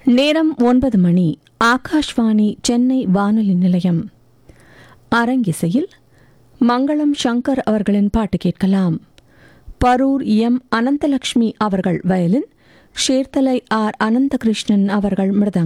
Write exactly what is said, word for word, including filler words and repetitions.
நேரம் ஒன்பது மணி. ஆகாஷ்வாணி சென்னை வானொலி நிலையம். அரங்கிசையில் மங்களம் சங்கர் அவர்களின் பாட்டு கேட்கலாம். பரூர் எம் அனந்தலட்சுமி அவர்கள் வயலின், ஷேர்த்தலை ஆர் அனந்தகிருஷ்ணன் அவர்கள் மிருதங்கம்.